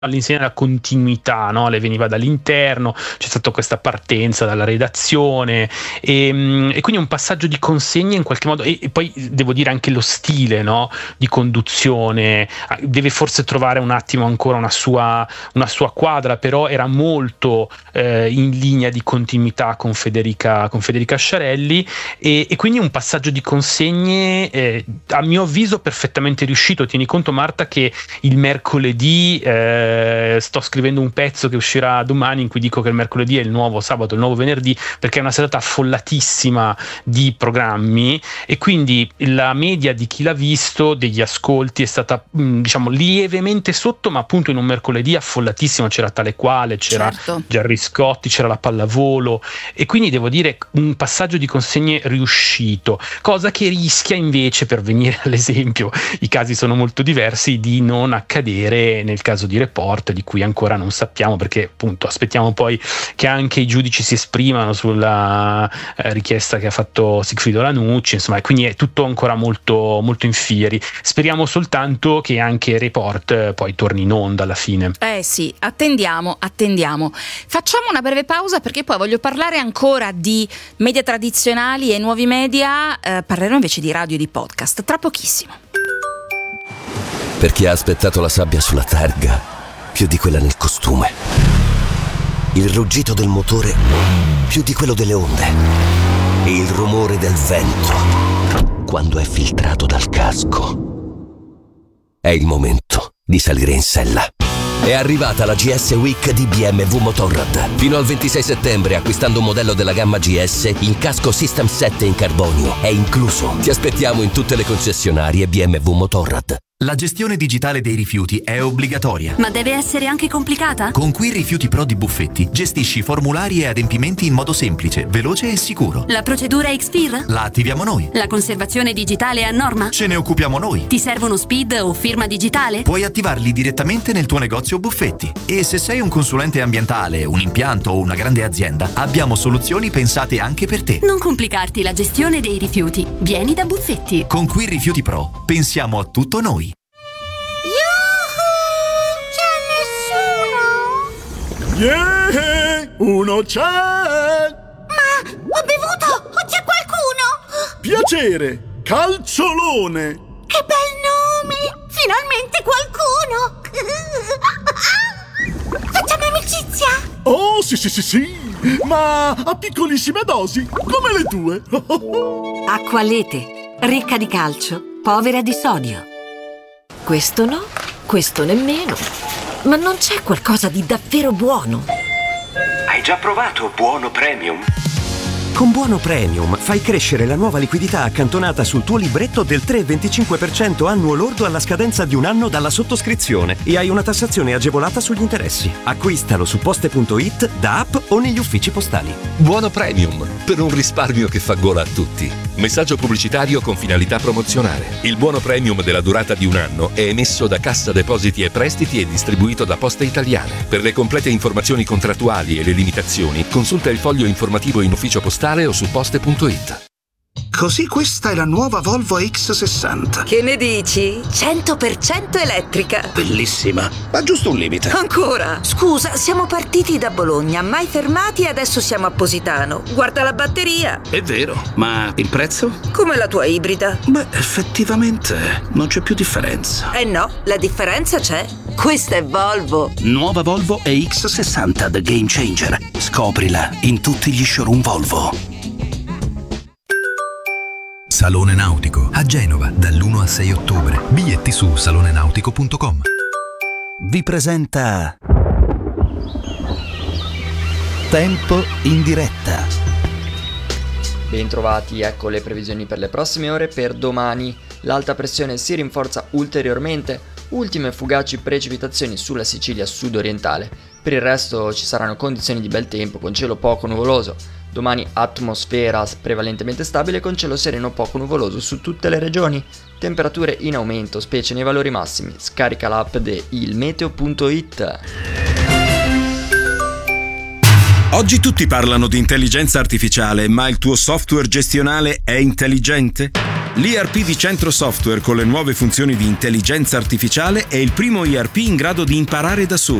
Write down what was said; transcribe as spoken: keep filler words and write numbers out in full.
all'insegna della continuità, no? Le veniva dall'interno, c'è stata questa partenza dalla redazione e, e quindi un passaggio di consegne in qualche modo, e, e poi devo dire anche lo stile, no? Di conduzione, deve forse trovare un attimo ancora una sua, una sua quadra, però era molto eh, in linea di continuità con Federica, con Federica Sciarelli e, e quindi un passaggio di consegne eh, a mio avviso perfettamente riuscito. Tieni conto, Marta, che il mercoledì eh, sto scrivendo un pezzo che uscirà domani in cui dico che il mercoledì è il nuovo sabato, il nuovo venerdì, perché è una serata affollatissima di programmi e quindi la media di chi l'ha visto, degli ascolti, è stata mh, diciamo lievemente sotto, ma appunto in un mercoledì affollatissimo. C'era Tale Quale, c'era certo. Gerry Scotti, c'era la pallavolo e quindi devo dire un passaggio di consegne riuscito, cosa che rischia invece, per venire all'esempio, i casi sono molto diversi, di non accadere nel caso di Report, di cui ancora non sappiamo, perché appunto aspettiamo poi che anche i giudici si esprimano sulla eh, richiesta che ha fatto Sigfrido Ranucci, insomma, e quindi è tutto ancora molto, molto in fieri. Speriamo soltanto che anche Report eh, poi torni in onda alla fine. Eh sì, attendiamo, attendiamo. Facciamo una breve pausa perché poi voglio parlare ancora di media tradizionali e nuovi media, eh, parlerò invece di radio e di podcast tra pochissimo. Per chi ha aspettato la sabbia sulla targa più di quella nel costume, il ruggito del motore più di quello delle onde e il rumore del vento quando è filtrato dal casco. È il momento di salire in sella. È arrivata la G S Week di B M W Motorrad. Fino al ventisei settembre, acquistando un modello della gamma G S, il casco System sette in carbonio è incluso. Ti aspettiamo in tutte le concessionarie B M W Motorrad. La gestione digitale dei rifiuti è obbligatoria. Ma deve essere anche complicata? Con Qui Rifiuti Pro di Buffetti gestisci formulari e adempimenti in modo semplice, veloce e sicuro. La procedura X F I R? La attiviamo noi. La conservazione digitale è a norma? Ce ne occupiamo noi. Ti servono S P I D o firma digitale? Puoi attivarli direttamente nel tuo negozio Buffetti. E se sei un consulente ambientale, un impianto o una grande azienda, abbiamo soluzioni pensate anche per te. Non complicarti la gestione dei rifiuti. Vieni da Buffetti. Con Qui Rifiuti Pro pensiamo a tutto noi. Yeah, uno c'è! Ma ho bevuto! O c'è qualcuno? Piacere, Calciolone! Che bel nome! Finalmente qualcuno! Facciamo amicizia? Oh, sì, sì, sì, sì! Ma a piccolissime dosi, come le tue! Acqualete, ricca di calcio, povera di sodio. Questo no, questo nemmeno. Ma non c'è qualcosa di davvero buono? Hai già provato Buono Premium? Con Buono Premium fai crescere la nuova liquidità accantonata sul tuo libretto del tre virgola venticinque per cento annuo lordo alla scadenza di un anno dalla sottoscrizione e hai una tassazione agevolata sugli interessi. Acquistalo su poste punto it, da app o negli uffici postali. Buono Premium, per un risparmio che fa gola a tutti. Messaggio pubblicitario con finalità promozionale. Il Buono Premium della durata di un anno è emesso da Cassa Depositi e Prestiti e distribuito da Poste Italiane. Per le complete informazioni contrattuali e le limitazioni, consulta il foglio informativo in ufficio postale o su poste punto it. Così questa è la nuova Volvo X sessanta. Che ne dici? cento per cento elettrica. Bellissima, ma giusto un limite. Ancora? Scusa, siamo partiti da Bologna, mai fermati e adesso siamo a Positano. Guarda la batteria. È vero, ma il prezzo? Come la tua ibrida. Beh, effettivamente non c'è più differenza. Eh no, la differenza c'è. Questa è Volvo. Nuova Volvo E X sessanta The Game Changer. Scoprila in tutti gli showroom Volvo. Salone Nautico a Genova dall'primo al sei ottobre. Biglietti su salone nautico punto com. Vi presenta Tempo in diretta. Bentrovati, ecco le previsioni per le prossime ore. Per domani l'alta pressione si rinforza ulteriormente, ultime fugaci precipitazioni sulla Sicilia sud-orientale. Per il resto ci saranno condizioni di bel tempo con cielo poco nuvoloso. Domani atmosfera prevalentemente stabile con cielo sereno poco nuvoloso su tutte le regioni. Temperature in aumento, specie nei valori massimi. Scarica l'app di il meteo punto it. Oggi tutti parlano di intelligenza artificiale, ma il tuo software gestionale è intelligente? L'E R P di Centro Software con le nuove funzioni di intelligenza artificiale è il primo E R P in grado di imparare da solo